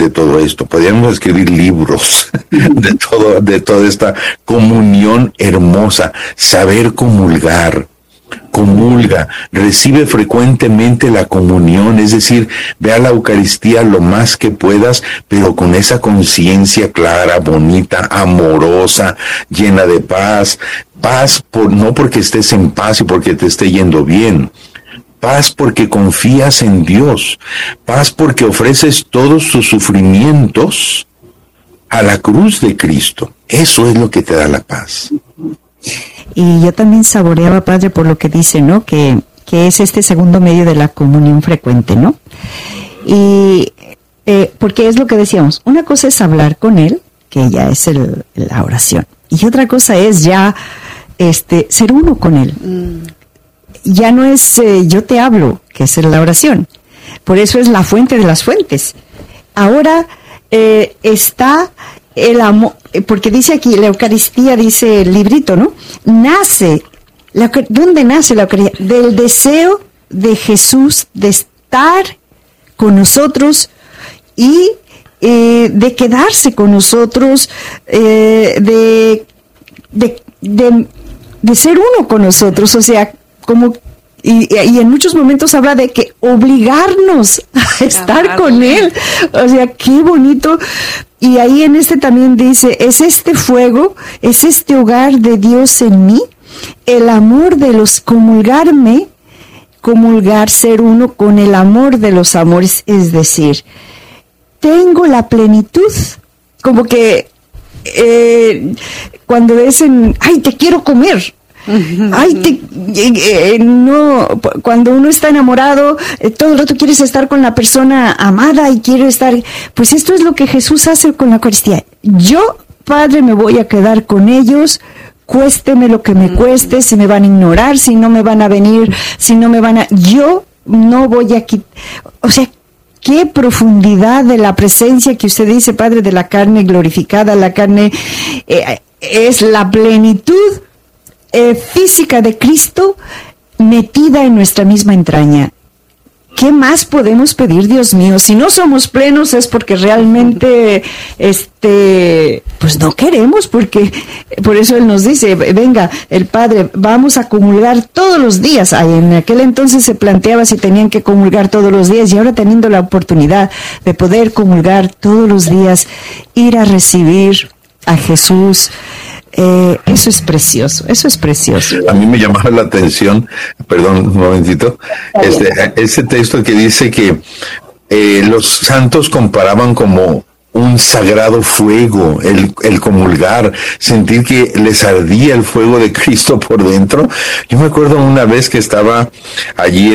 de todo esto. Podríamos escribir libros de toda esta comunión hermosa. Saber comulgar. Comulga, recibe frecuentemente la comunión, es decir, ve a la Eucaristía lo más que puedas, pero con esa conciencia clara, bonita, amorosa, llena de paz. Paz no porque estés en paz y porque te esté yendo bien. Paz porque confías en Dios. Paz porque ofreces todos tus sufrimientos a la cruz de Cristo. Eso es lo que te da la paz. Y yo también saboreaba, Padre, por lo que dice, ¿no? Que es este segundo medio de la comunión frecuente, ¿no? Y porque es lo que decíamos, una cosa es hablar con Él, que ya es la oración, y otra cosa es ya ser uno con Él. Ya no es yo te hablo, que es la oración. Por eso es la fuente de las fuentes. Ahora está el amor, porque dice aquí, la Eucaristía, dice el librito, ¿no? ¿Dónde nace la Eucaristía? Del deseo de Jesús de estar con nosotros y de quedarse con nosotros, de ser uno con nosotros, o sea, como... Y en muchos momentos habla de que obligarnos a estar con Él. O sea, qué bonito. Y ahí en también dice, es este fuego, es este hogar de Dios en mí, el amor de los comulgar, ser uno con el amor de los amores. Es decir, tengo la plenitud, como que cuando dicen, ay, te quiero comer. Ay, no, cuando uno está enamorado, todo el rato quieres estar con la persona amada y quiere estar, pues esto es lo que Jesús hace con la Eucaristía. Yo, Padre, me voy a quedar con ellos, cuésteme lo que me cueste, si me van a ignorar, si no me van a venir, yo no voy a quitar, o sea, qué profundidad de la presencia que usted dice, Padre, de la carne glorificada. La carne es la plenitud física de Cristo metida en nuestra misma entraña. ¿Qué más podemos pedir, Dios mío? Si no somos plenos es porque realmente pues no queremos, porque por eso Él nos dice, venga, el Padre, vamos a comulgar todos los días. Ay, en aquel entonces se planteaba si tenían que comulgar todos los días, y ahora teniendo la oportunidad de poder comulgar todos los días, ir a recibir a Jesús, eso es precioso, eso es precioso. A mí me llamaba la atención, perdón, un momentito, ese texto que dice que los santos comparaban como un sagrado fuego, el comulgar, sentir que les ardía el fuego de Cristo por dentro. Yo me acuerdo una vez que estaba allí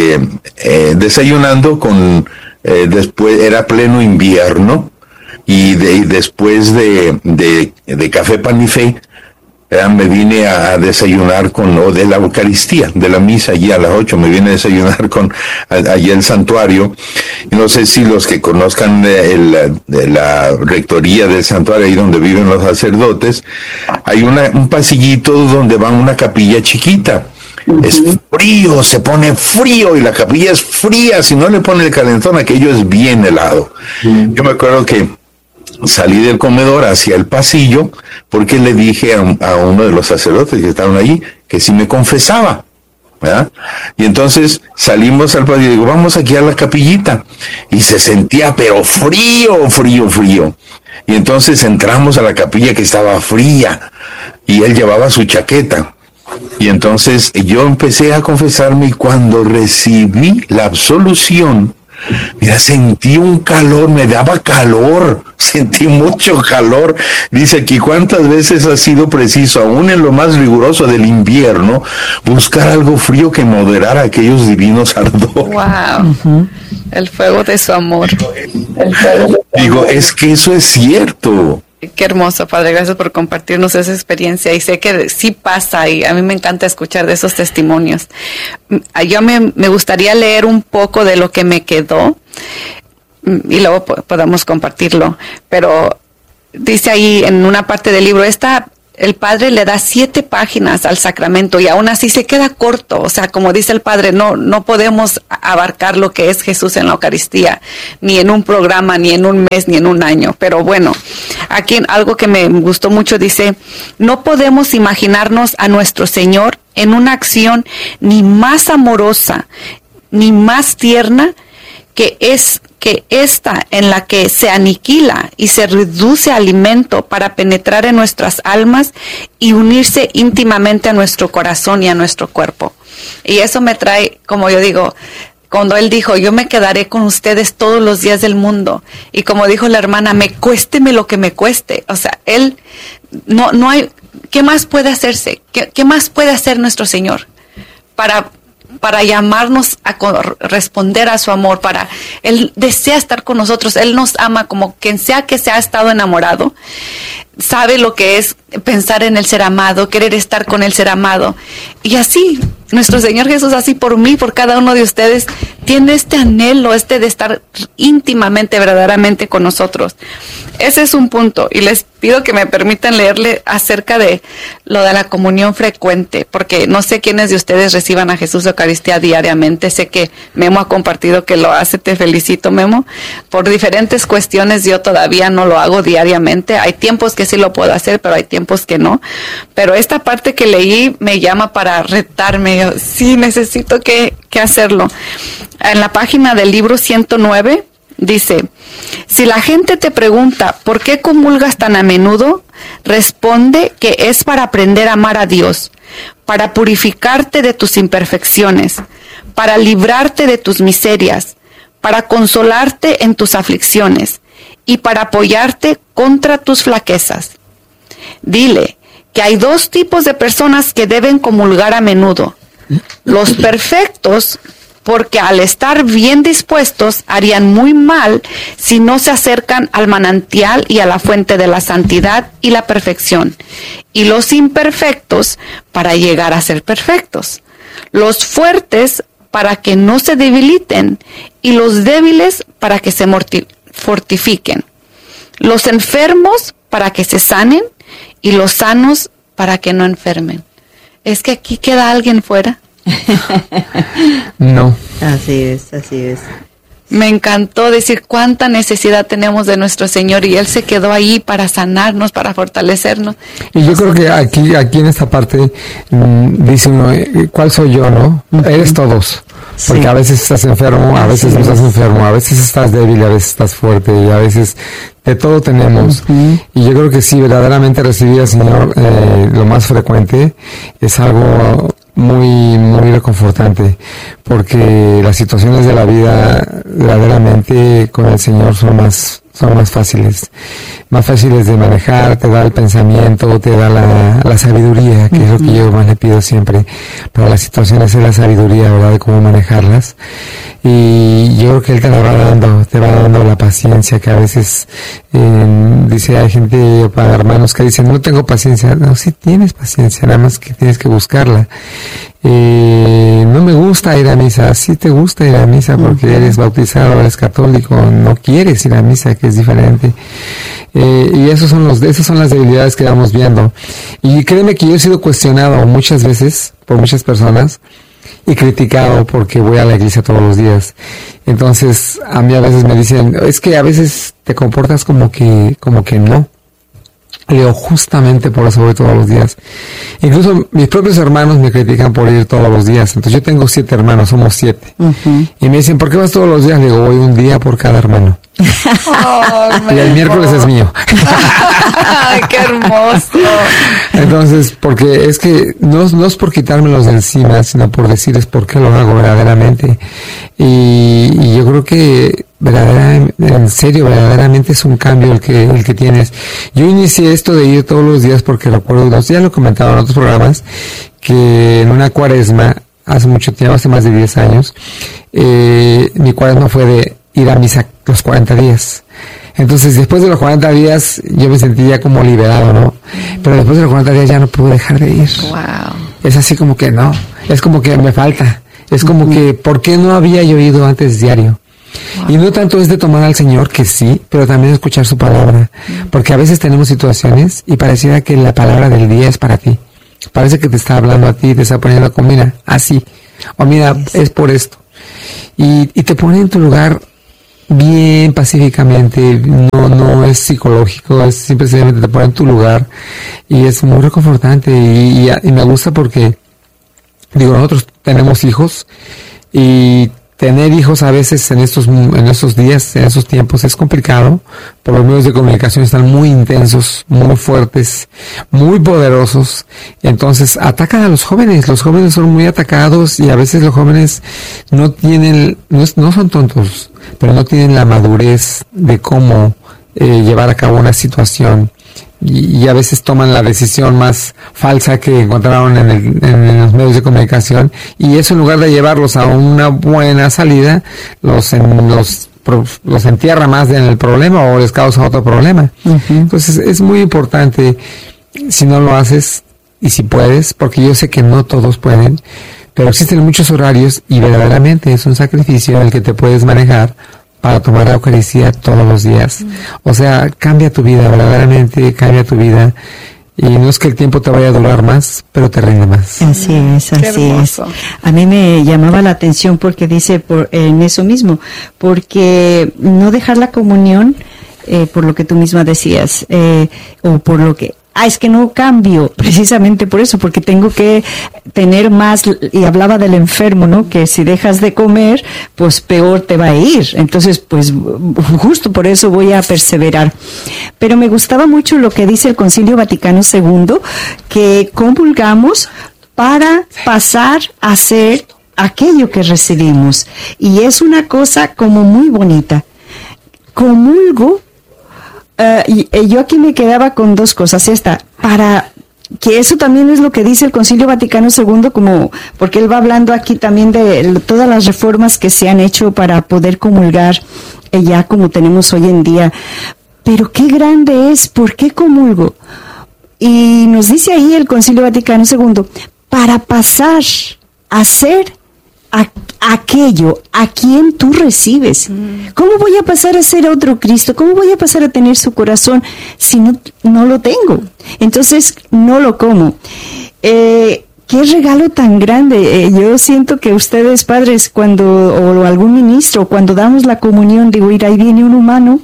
desayunando después era pleno invierno, y después de café, pan y fe, me vine a desayunar de la Eucaristía, de la misa, allí a las 8, me vine a desayunar allí el santuario. Y no sé si los que conozcan de la rectoría del santuario, ahí donde viven los sacerdotes, hay un pasillito donde va una capilla chiquita. Es frío, se pone frío, y la capilla es fría, si no le pone el calentón, aquello es bien helado. Yo me acuerdo que salí del comedor hacia el pasillo porque le dije a uno de los sacerdotes que estaban allí que si me confesaba, ¿verdad? Y entonces salimos al pasillo y digo, vamos aquí a la capillita, y se sentía pero frío, frío, frío. Y entonces entramos a la capilla que estaba fría, y él llevaba su chaqueta. Y entonces yo empecé a confesarme, y cuando recibí la absolución, mira, sentí un calor, me daba calor, sentí mucho calor. Dice aquí, ¿cuántas veces ha sido preciso, aún en lo más riguroso del invierno, buscar algo frío que moderara aquellos divinos ardores? ¡Wow! El fuego de su amor. Digo, es que eso es cierto. Qué hermoso, Padre, gracias por compartirnos esa experiencia, y sé que sí pasa, y a mí me encanta escuchar de esos testimonios. Yo me gustaría leer un poco de lo que me quedó, y luego podamos compartirlo, pero dice ahí en una parte del libro, esta el padre le da 7 páginas al sacramento y aún así se queda corto. O sea, como dice el padre, no podemos abarcar lo que es Jesús en la Eucaristía, ni en un programa, ni en un mes, ni en un año. Pero bueno, aquí algo que me gustó mucho dice, no podemos imaginarnos a nuestro Señor en una acción ni más amorosa, ni más tierna que esta en la que se aniquila y se reduce a alimento para penetrar en nuestras almas y unirse íntimamente a nuestro corazón y a nuestro cuerpo. Y eso me trae, como yo digo, cuando él dijo, yo me quedaré con ustedes todos los días del mundo. Y como dijo la hermana, cuésteme lo que me cueste. O sea, él, no hay, ¿qué más puede hacerse? ¿Qué más puede hacer nuestro Señor para llamarnos a responder a su amor? Él desea estar con nosotros, Él nos ama como quien sea que se ha estado enamorado, sabe lo que es pensar en el ser amado, querer estar con el ser amado. Y así, nuestro Señor Jesús, así por mí, por cada uno de ustedes, tiene este anhelo, de estar íntimamente, verdaderamente con nosotros. Ese es un punto, y les pido que me permitan leerle acerca de lo de la comunión frecuente, porque no sé quiénes de ustedes reciban a Jesús de Eucaristía diariamente. Sé que Memo ha compartido que lo hace, te felicito, Memo. Por diferentes cuestiones yo todavía no lo hago diariamente. Hay tiempos que sí lo puedo hacer, pero hay tiempos que no. Pero esta parte que leí me llama para retarme. Yo, sí, necesito que hacerlo. En la página del libro 109 dice, si la gente te pregunta ¿por qué comulgas tan a menudo? Responde que es para aprender a amar a Dios, para purificarte de tus imperfecciones, para librarte de tus miserias, para consolarte en tus aflicciones y para apoyarte contra tus flaquezas. Dile que hay 2 tipos de personas que deben comulgar a menudo. Los perfectos, porque al estar bien dispuestos harían muy mal si no se acercan al manantial y a la fuente de la santidad y la perfección. Y los imperfectos, para llegar a ser perfectos. Los fuertes, para que no se debiliten, y los débiles, para que se fortifiquen. Los enfermos, para que se sanen, y los sanos, para que no enfermen. ¿Es que aquí queda alguien fuera? No. Así es. Me encantó decir cuánta necesidad tenemos de nuestro Señor, y Él se quedó ahí para sanarnos, para fortalecernos. Y yo creo que aquí en esta parte dice uno, ¿cuál soy yo, no? Eres todos. Porque a veces estás enfermo, a veces no estás enfermo, a veces estás débil, a veces estás fuerte, y a veces de todo tenemos. Y yo creo que sí, verdaderamente recibir al Señor lo más frecuente es algo muy, muy reconfortante, porque las situaciones de la vida verdaderamente con el Señor son más fáciles de manejar. Te da el pensamiento, te da la sabiduría, que es lo que yo más le pido siempre para las situaciones, es la sabiduría, ¿verdad?, de cómo manejarlas. Y yo creo que Él te va dando la paciencia, que a veces dice, hay gente, para hermanos que dicen, no tengo paciencia. No, sí tienes paciencia, nada más que tienes que buscarla. No me gusta ir a misa. Sí te gusta ir a misa porque eres bautizado, eres católico, no quieres ir a misa, que es diferente. Y esas son las debilidades que vamos viendo. Y créeme que yo he sido cuestionado muchas veces por muchas personas y criticado porque voy a la iglesia todos los días. Entonces a mí a veces me dicen, es que a veces te comportas como que no. Leo, justamente por eso voy todos los días. Incluso mis propios hermanos me critican por ir todos los días. Entonces yo tengo 7 hermanos, somos 7. Y me dicen, ¿por qué vas todos los días? Le digo, voy un día por cada hermano. Y el miércoles es mío. ¡Ay, qué hermoso! Entonces, porque es que no es por quitármelos de encima, sino por decirles por qué lo hago verdaderamente. Y yo creo que verdaderamente es un cambio el que tienes. Yo inicié esto de ir todos los días porque recuerdo, ya lo comentaba en otros programas, que en una cuaresma, hace mucho tiempo, hace más de 10 años, mi cuaresma fue de ir a misa los 40 días. Entonces, después de los 40 días, yo me sentía como liberado, ¿no? Pero después de los 40 días ya no pude dejar de ir. Wow. Es así como que no, es como que me falta. Es como que, ¿por qué no había yo ido antes diario? Y no tanto es de tomar al Señor, que sí, pero también escuchar su palabra. Porque a veces tenemos situaciones y pareciera que la palabra del día es para ti. Parece que te está hablando a ti, te está poniendo como, mira, así. O mira, es por esto. Y te pone en tu lugar bien pacíficamente, no es psicológico, es simplemente te pone en tu lugar y es muy reconfortante y me gusta porque, digo, nosotros tenemos hijos y tener hijos a veces en estos días, en estos tiempos es complicado, por los medios de comunicación están muy intensos, muy fuertes, muy poderosos, entonces atacan a los jóvenes son muy atacados y a veces los jóvenes no son tontos, pero no tienen la madurez de cómo llevar a cabo una situación. Y a veces toman la decisión más falsa que encontraron en los medios de comunicación y eso, en lugar de llevarlos a una buena salida, los entierra más en el problema o les causa otro problema. Entonces es muy importante, si no lo haces y si puedes, porque yo sé que no todos pueden, pero existen muchos horarios y verdaderamente es un sacrificio el que te puedes manejar para tomar la Eucaristía todos los días. O sea, cambia tu vida, verdaderamente cambia tu vida. Y no es que el tiempo te vaya a durar más, pero te rinde más. Así es. A mí me llamaba la atención porque dice en eso mismo, porque no dejar la comunión, por lo que tú misma decías, o por lo que... es que no cambio, precisamente por eso, porque tengo que tener más, y hablaba del enfermo, ¿no? Que si dejas de comer, pues peor te va a ir. Entonces, pues, justo por eso voy a perseverar. Pero me gustaba mucho lo que dice el Concilio Vaticano II, que comulgamos para pasar a ser aquello que recibimos. Y es una cosa como muy bonita. Comulgo. Yo aquí me quedaba con dos cosas. Para que eso también es lo que dice el Concilio Vaticano II, como porque él va hablando aquí también de todas las reformas que se han hecho para poder comulgar ya como tenemos hoy en día. Pero qué grande es, ¿por qué comulgo? Y nos dice ahí el Concilio Vaticano II, para pasar a ser aquello a quien tú recibes. ¿Cómo voy a pasar a ser otro Cristo? ¿Cómo voy a pasar a tener su corazón si no lo tengo? Entonces no lo como. Qué regalo tan grande. Yo siento que ustedes, padres, o algún ministro, cuando damos la comunión, digo, ahí viene un humano,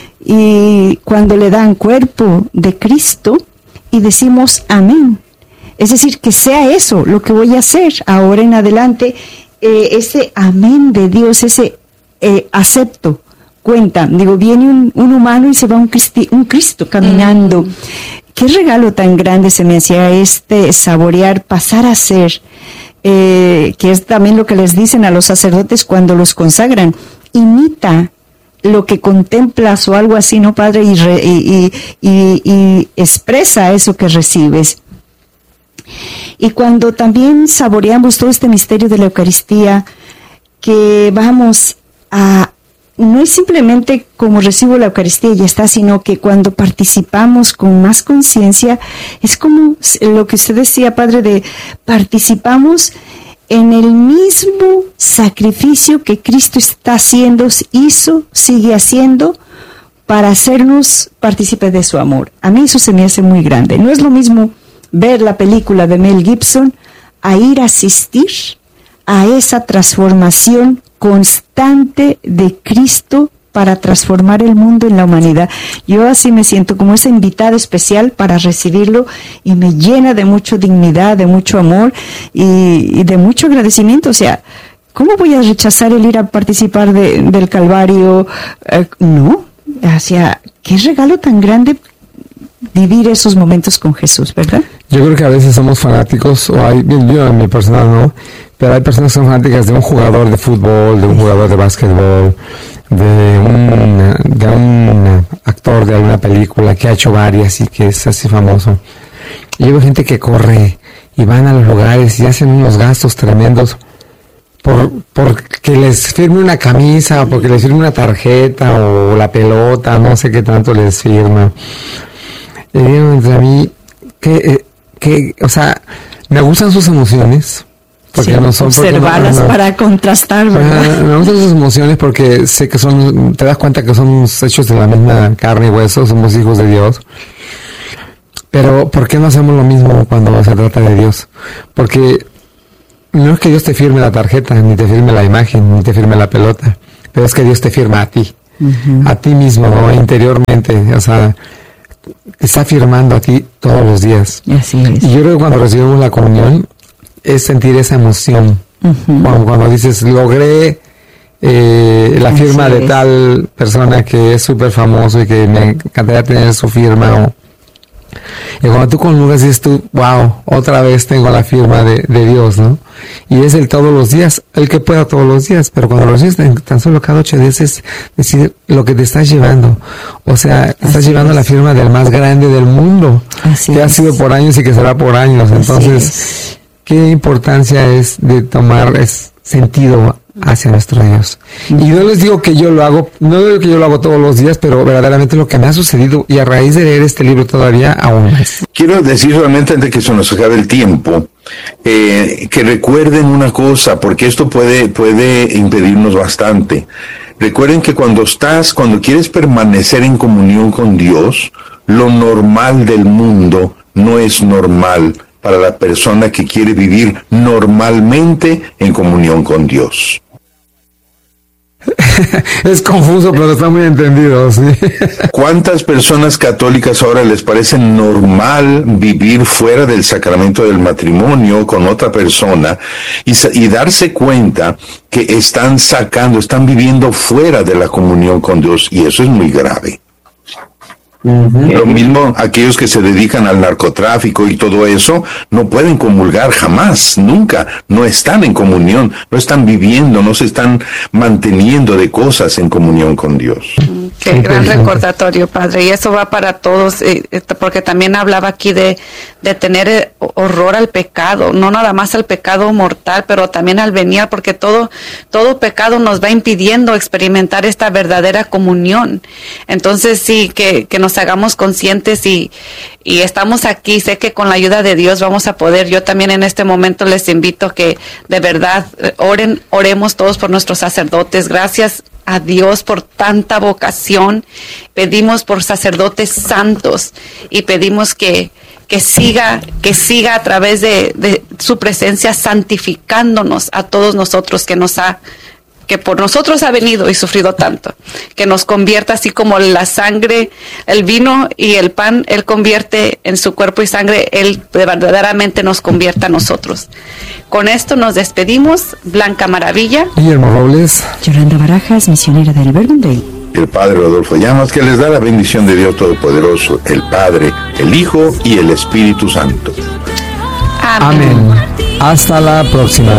y cuando le dan cuerpo de Cristo y decimos amén. Es decir, que sea eso lo que voy a hacer ahora en adelante. Ese amén de Dios, ese acepto, cuenta. Digo, viene un humano y se va un Cristo caminando. Qué regalo tan grande se me hacía saborear, pasar a ser, que es también lo que les dicen a los sacerdotes cuando los consagran. Imita lo que contemplas o algo así, ¿no, Padre? Y expresa eso que recibes. Y cuando también saboreamos todo este misterio de la Eucaristía, que vamos a... No es simplemente como recibo la Eucaristía y ya está, sino que cuando participamos con más conciencia, es como lo que usted decía, Padre, participamos en el mismo sacrificio que Cristo sigue haciendo para hacernos partícipes de su amor. A mí eso se me hace muy grande. No es lo mismo ver la película de Mel Gibson a ir a asistir a esa transformación constante de Cristo para transformar el mundo en la humanidad. Yo así me siento como esa invitada especial para recibirlo y me llena de mucha dignidad, de mucho amor y de mucho agradecimiento. O sea, ¿cómo voy a rechazar el ir a participar del Calvario? No, o sea, qué regalo tan grande vivir esos momentos con Jesús, ¿verdad? Yo creo que a veces somos fanáticos, yo en mi personal no, pero hay personas que son fanáticas de un jugador de fútbol, de un jugador de básquetbol, de un actor de alguna película que ha hecho varias y que es así famoso. Y yo veo gente que corre y van a los lugares y hacen unos gastos tremendos porque les firme una camisa, o porque les firme una tarjeta o la pelota, no sé qué tanto les firma. Y digo entre mí o sea, me gustan sus emociones, Porque sí, no son observarlas para contrastar, ¿verdad? Me gustan sus emociones porque sé que te das cuenta que somos hechos de la misma carne y hueso, somos hijos de Dios. Pero ¿por qué no hacemos lo mismo cuando se trata de Dios? Porque no es que Dios te firme la tarjeta, ni te firme la imagen, ni te firme la pelota, pero es que Dios te firma a ti, a ti mismo, ¿no? Interiormente, o sea, te está firmando a ti todos los días. Así es. Y yo creo que cuando recibimos la comunión, es sentir esa emoción. Cuando dices, logré la firma de tal persona que es súper famoso y que me encantaría tener su firma. Y cuando tú comulgas dices tú, wow, otra vez tengo la firma de Dios, ¿no? Y es el todos los días, el que pueda todos los días, pero cuando lo recibes tan solo cada 8 días es decir lo que te estás llevando. O sea, te estás llevando la firma del más grande del mundo, que ha sido por años y que será por años. Entonces, qué importancia es de tomar sentido hacia nuestro Dios. Y no les digo que yo lo hago, no digo que yo lo hago todos los días, pero verdaderamente lo que me ha sucedido, y a raíz de leer este libro todavía aún más. Quiero decir solamente antes de que se nos acabe el tiempo, que recuerden una cosa, porque esto puede impedirnos bastante. Recuerden que cuando quieres permanecer en comunión con Dios, lo normal del mundo no es normal para la persona que quiere vivir normalmente en comunión con Dios. Es confuso, pero está muy entendido, sí. ¿Cuántas personas católicas ahora les parece normal vivir fuera del sacramento del matrimonio con otra persona y darse cuenta que están viviendo fuera de la comunión con Dios? Y eso es muy grave. Lo mismo aquellos que se dedican al narcotráfico y todo eso, no pueden comulgar jamás, nunca, no están en comunión, no están viviendo, no se están manteniendo de cosas en comunión con Dios. Qué gran recordatorio, Padre, y eso va para todos, porque también hablaba aquí de tener horror al pecado, no nada más al pecado mortal, pero también al venial, porque todo pecado nos va impidiendo experimentar esta verdadera comunión. Entonces sí, que nos hagamos conscientes y estamos aquí, sé que con la ayuda de Dios vamos a poder. Yo también en este momento les invito que de verdad oremos todos por nuestros sacerdotes. Gracias a Dios por tanta vocación. Pedimos por sacerdotes santos y pedimos que siga a través de su presencia santificándonos a todos nosotros que por nosotros ha venido y sufrido tanto, que nos convierta así como la sangre, el vino y el pan, Él convierte en su cuerpo y sangre, Él verdaderamente nos convierta a nosotros. Con esto nos despedimos. Blanca Maravilla, Guillermo Robles, Yolanda Barajas, misionera del Verbum. El Padre Rodolfo Llamas, que les da la bendición de Dios Todopoderoso, el Padre, el Hijo y el Espíritu Santo. Amén. Hasta la próxima.